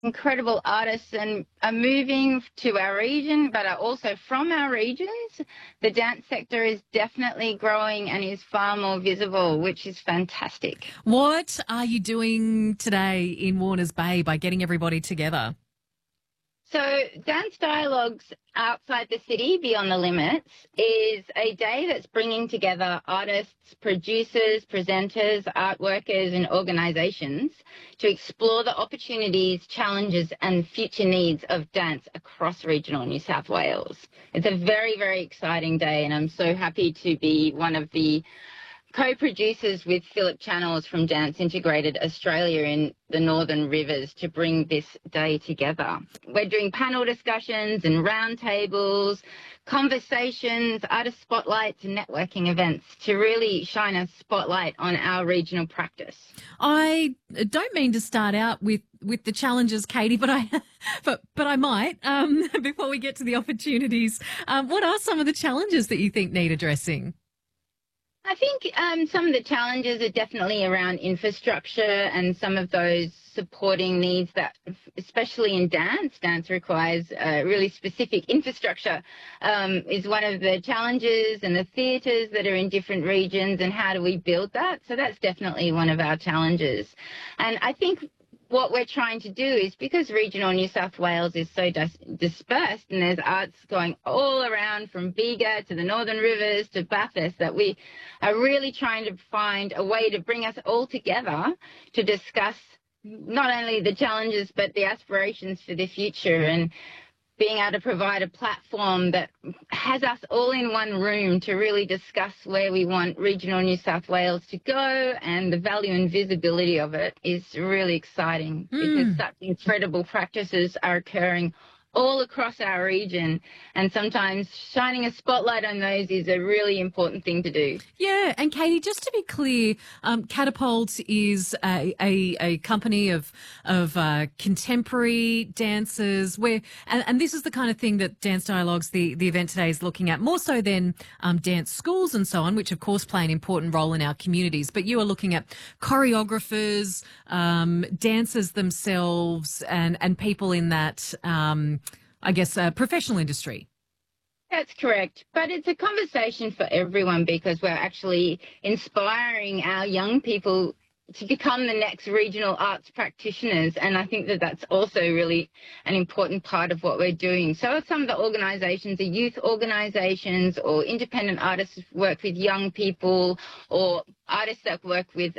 incredible artists and are moving to our region, but are also from our regions. The dance sector is definitely growing and is far more visible, which is fantastic. What are you doing today in Warners Bay by getting everybody together? So Dance Dialogues Outside the City, Beyond the Limits is a day that's bringing together artists, producers, presenters, art workers and organisations to explore the opportunities, challenges and future needs of dance across regional New South Wales. It's a very, very exciting day, and I'm so happy to be one of the co-producers with Philip Channels from Dance Integrated Australia in the Northern Rivers to bring this day together. We're doing panel discussions and roundtables, conversations, artist spotlights and networking events to really shine a spotlight on our regional practice. I don't mean to start out with the challenges, Katie, but I might before we get to the opportunities. What are some of the challenges that you think need addressing? I think some of the challenges are definitely around infrastructure and some of those supporting needs that, especially in dance requires really specific infrastructure, is one of the challenges, and the theatres that are in different regions, and how do we build that? So that's definitely one of our challenges. And I think what we're trying to do is, because regional New South Wales is so dispersed and there's arts going all around from Bega to the Northern Rivers to Bathurst, that we are really trying to find a way to bring us all together to discuss not only the challenges but the aspirations for the future, and being able to provide a platform that has us all in one room to really discuss where we want regional New South Wales to go, and the value and visibility of it is really exciting because such incredible practices are occurring all across our region, and sometimes shining a spotlight on those is a really important thing to do. Yeah, and Katie, just to be clear, Catapult is a company of contemporary dancers, and this is the kind of thing that Dance Dialogues, the event today, is looking at, more so than dance schools and so on, which of course play an important role in our communities. But you are looking at choreographers, dancers themselves, and people in that, professional industry. That's correct. But it's a conversation for everyone, because we're actually inspiring our young people to become the next regional arts practitioners. And I think that that's also really an important part of what we're doing. So some of the organisations are youth organisations, or independent artists who work with young people, or artists that work with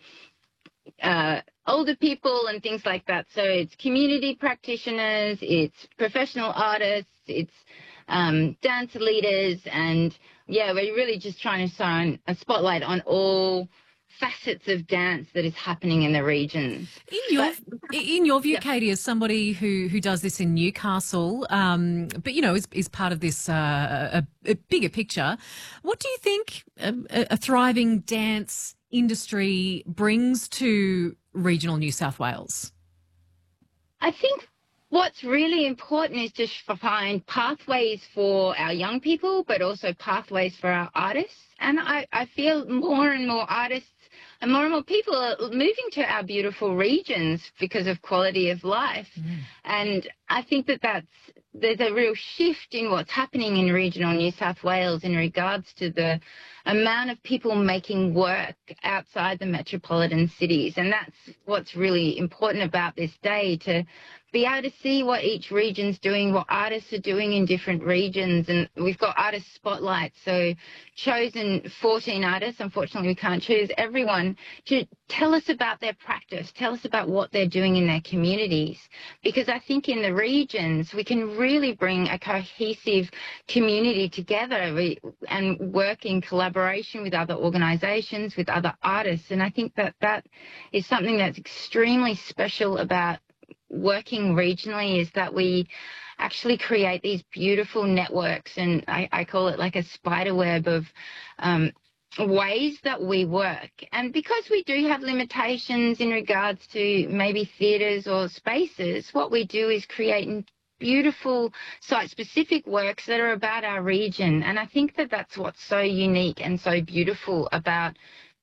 older people and things like that. So it's community practitioners, it's professional artists, it's dance leaders, and yeah, we're really just trying to shine a spotlight on all facets of dance that is happening in the regions. In your view, Katie, as somebody who does this in Newcastle, but is part of this a bigger picture, what do you think a thriving dance industry brings to regional New South Wales? I think what's really important is to find pathways for our young people, but also pathways for our artists. And I feel more and more artists and more people are moving to our beautiful regions because of quality of life. And I think that there's a real shift in what's happening in regional New South Wales in regards to the amount of people making work outside the metropolitan cities. And that's what's really important about this day, to be able to see what each region's doing, what artists are doing in different regions. And we've got artist spotlights, so chosen 14 artists. Unfortunately, we can't choose everyone, to tell us about their practice, tell us about what they're doing in their communities. Because I think in the regions, we can really bring a cohesive community together and work in collaboration with other organisations, with other artists. And I think that is something that's extremely special about working regionally, is that we actually create these beautiful networks, and I call it like a spider web of ways that we work. And because we do have limitations in regards to maybe theatres or spaces, what we do is create beautiful site-specific works that are about our region. And I think that that's what's so unique and so beautiful about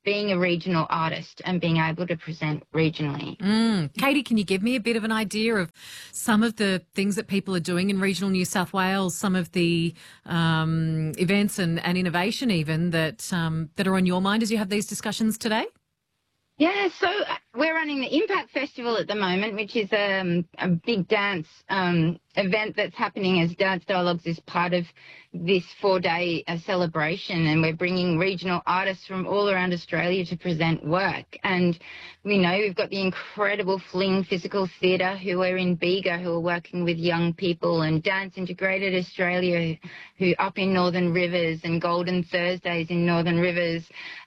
being a regional artist and being able to present regionally. Katie, can you give me a bit of an idea of some of the things that people are doing in regional New South Wales, some of the events and innovation even that are on your mind as you have these discussions today? Yeah, so we're running the Impact Festival at the moment, which is a big dance event that's happening as Dance Dialogues is part of this 4-day celebration, and we're bringing regional artists from all around Australia to present work. And we know we've got the incredible Fling Physical Theatre who are in Bega, who are working with young people, and Dance Integrated Australia who up in Northern Rivers, and Golden Thursdays in Northern Rivers.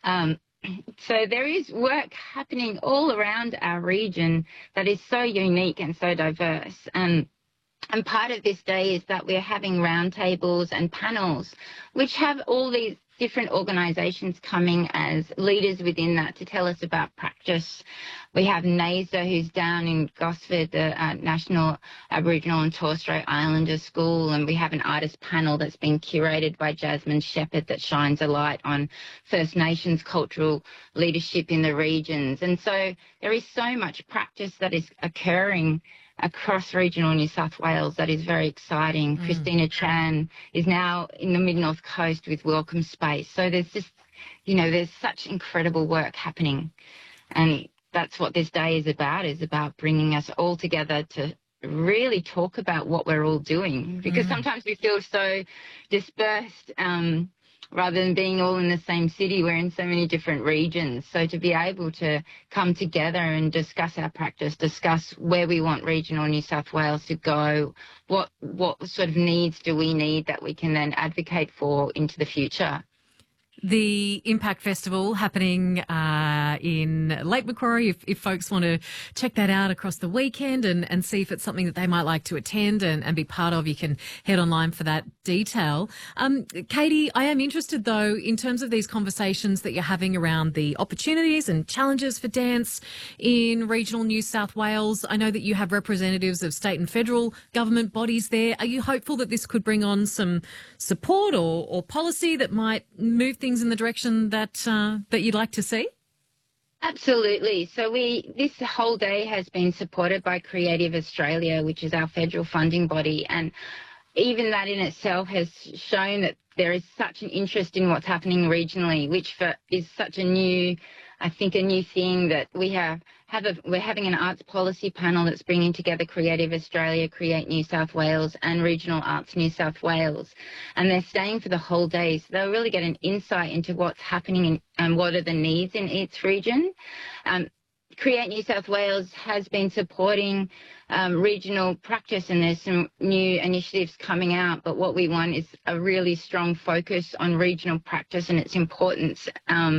So there is work happening all around our region that is so unique and so diverse. And part of this day is that we're having roundtables and panels, which have all these different organisations coming as leaders within that to tell us about practice. We have NAISA, who's down in Gosford, the National Aboriginal and Torres Strait Islander School, and we have an artist panel that's been curated by Jasmine Shepherd that shines a light on First Nations cultural leadership in the regions. And so there is so much practice that is occurring across regional New South Wales that is very exciting. Christina Chan is now in the Mid-North Coast with Welcome Space. So there's just, there's such incredible work happening. And that's what this day is about bringing us all together to really talk about what we're all doing. Because sometimes we feel so dispersed, rather than being all in the same city, we're in so many different regions. So to be able to come together and discuss our practice, discuss where we want regional New South Wales to go, what sort of needs do we need that we can then advocate for into the future. The Impact Festival happening in Lake Macquarie, if folks want to check that out across the weekend and see if it's something that they might like to attend and be part of, you can head online for that detail. Katie, I am interested, though, in terms of these conversations that you're having around the opportunities and challenges for dance in regional New South Wales. I know that you have representatives of state and federal government bodies there. Are you hopeful that this could bring on some support or policy that might move things in the direction that you'd like to see? Absolutely. So this whole day has been supported by Creative Australia, which is our federal funding body, and even that in itself has shown that there is such an interest in what's happening regionally, which is such a new thing that we're having an arts policy panel that's bringing together Creative Australia, Create New South Wales and Regional Arts New South Wales. And they're staying for the whole day, so they'll really get an insight into what's happening and what are the needs in each region. Create New South Wales has been supporting regional practice, and there's some new initiatives coming out, but what we want is a really strong focus on regional practice and its importance,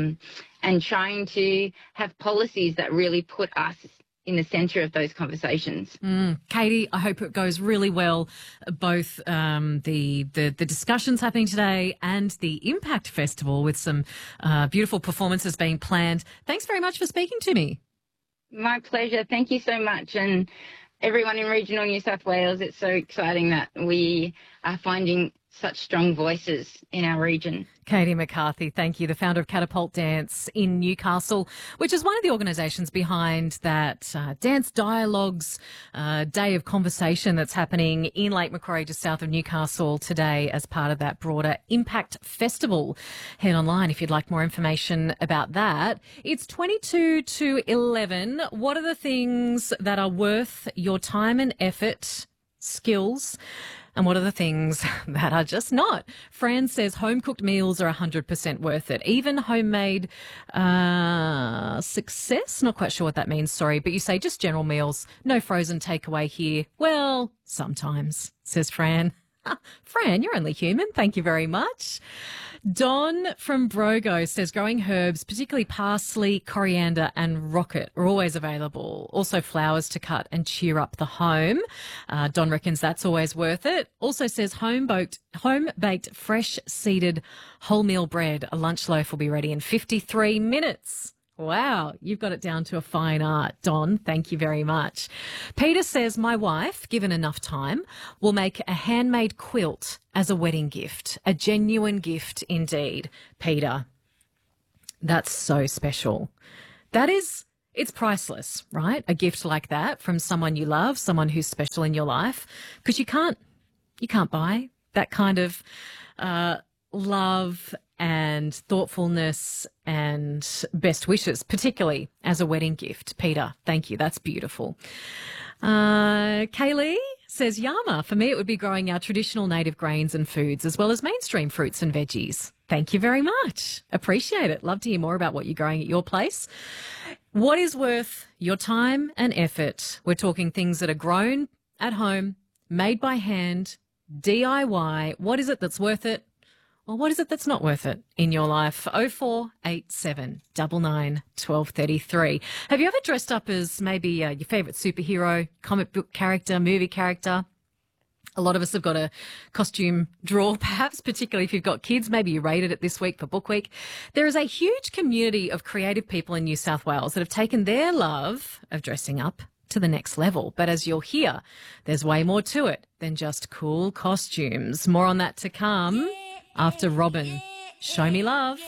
and trying to have policies that really put us in the centre of those conversations. Katie, I hope it goes really well, both the discussions happening today and the Impact Festival with some beautiful performances being planned. Thanks very much for speaking to me. My pleasure. Thank you so much. And everyone in regional New South Wales, it's so exciting that we are finding such strong voices in our region. Katie McCarthy, thank you, the founder of Catapult Dance in Newcastle, which is one of the organisations behind that Dance Dialogues day of conversation that's happening in Lake Macquarie, just south of Newcastle today as part of that broader Impact Festival. Head online if you'd like more information about that. It's 22 to 11. What are the things that are worth your time and effort, skills, and what are the things that are just not? Fran says home-cooked meals are 100% worth it. Even homemade success? Not quite sure what that means, sorry. But you say just general meals, no frozen takeaway here. Well, sometimes, says Fran. Fran, you're only human. Thank you very much. Don from Brogo says growing herbs, particularly parsley, coriander and rocket, are always available. Also flowers to cut and cheer up the home. Don reckons that's always worth it. Also says home-baked fresh-seeded wholemeal bread. A lunch loaf will be ready in 53 minutes. Wow, you've got it down to a fine art, Don. Thank you very much. Peter says, my wife, given enough time, will make a handmade quilt as a wedding gift. A genuine gift indeed, Peter. That's so special. It's priceless, right? A gift like that from someone you love, someone who's special in your life, because you can't buy that kind of love and thoughtfulness and best wishes, particularly as a wedding gift. Peter, thank you. That's beautiful. Kaylee says, Yama, for me, it would be growing our traditional native grains and foods as well as mainstream fruits and veggies. Thank you very much. Appreciate it. Love to hear more about what you're growing at your place. What is worth your time and effort? We're talking things that are grown at home, made by hand, DIY. What is it that's worth it? Or what is it that's not worth it in your life? 0487 99 1233. Have you ever dressed up as maybe your favourite superhero, comic book character, movie character? A lot of us have got a costume drawer, perhaps, particularly if you've got kids. Maybe you rated it this week for Book Week. There is a huge community of creative people in New South Wales that have taken their love of dressing up to the next level. But as you'll hear, there's way more to it than just cool costumes. More on that to come after Robin. Show me love.